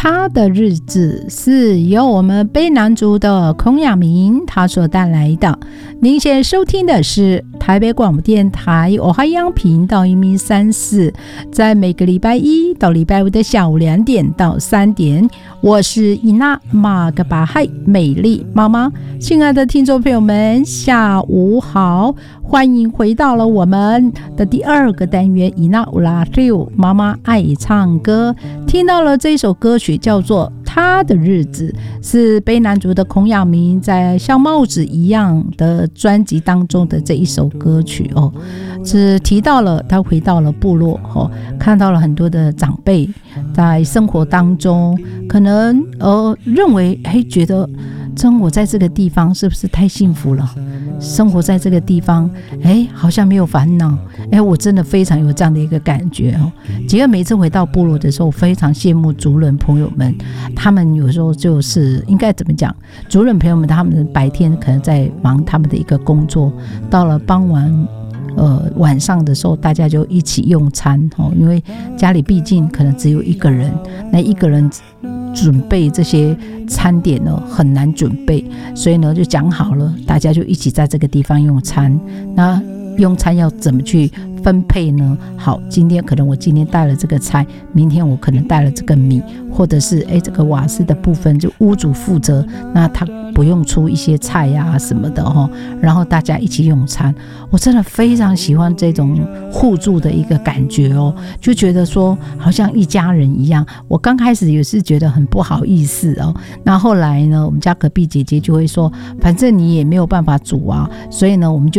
他的日子是由我们卑南族的孔亚明他所带来的。您现在收听的是台北广播电台欧哈央频道134，在每个礼拜一到礼拜五的下午2点到3点，我是伊娜马格巴海美丽妈妈。亲爱的听众朋友们，下午好，欢迎回到了我们的第2个单元伊娜乌拉六妈妈爱唱歌。听到了这首歌曲叫做他的日子，是卑南族的孔亚明在像帽子一样的专辑当中的这一首歌曲哦，是提到了他回到了部落哦，看到了很多的长辈在生活当中可能认为觉得生活在这个地方是不是太幸福了，生活在这个地方好像没有烦恼，我真的非常有这样的一个感觉哦。结果每次回到部落的时候，非常羡慕族人朋友们，他们有时候就是应该怎么讲，族人朋友们他们白天可能在忙他们的一个工作，到了傍晚晚上的时候大家就一起用餐因为家里毕竟可能只有一个人，那一个人准备这些餐点呢很难准备，所以呢就讲好了，大家就一起在这个地方用餐。那用餐要怎么去分配呢？好，今天可能我今天带了这个菜，明天我可能带了这个米，或者是这个瓦斯的部分就屋主负责，那他不用出一些菜啊什么的然后大家一起用餐。我真的非常喜欢这种互助的一个感觉就觉得说好像一家人一样。我刚开始也是觉得很不好意思那后来呢，我们家隔壁姐姐就会说，反正你也没有办法煮啊，所以呢我们就